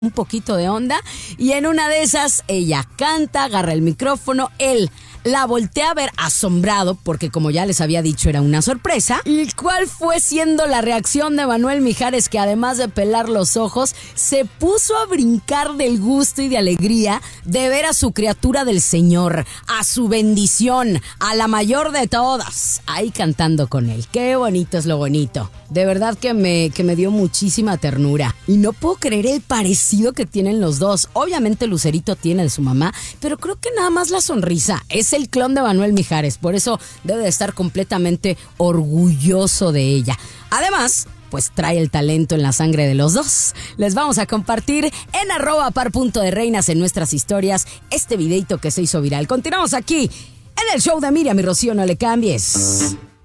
un poquito de onda y en una de esas ella canta, agarra el micrófono, él la voltea a ver asombrado porque, como ya les había dicho, era una sorpresa. ¿Y cuál fue siendo la reacción de Manuel Mijares, que además de pelar los ojos se puso a brincar del gusto y de alegría de ver a su criatura del Señor, a su bendición, a la mayor de todas, ahí cantando con él? Qué bonito es lo bonito. De verdad que me dio muchísima ternura. Y no puedo creer el parecido que tienen los dos. Obviamente Lucerito tiene de su mamá, pero creo que nada más la sonrisa. Es el clon de Manuel Mijares, por eso debe de estar completamente orgulloso de ella. Además, pues trae el talento en la sangre de los dos. Les vamos a compartir en @par.de-reinas en nuestras historias este videito que se hizo viral. Continuamos aquí en el show de Miriam y Rocío, no le cambies.